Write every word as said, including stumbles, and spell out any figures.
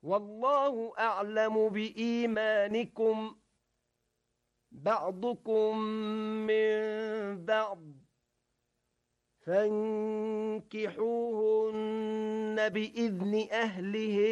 والله أعلم بإيمانكم بعضكم من بعض فانكحوهن بإذن أهلهن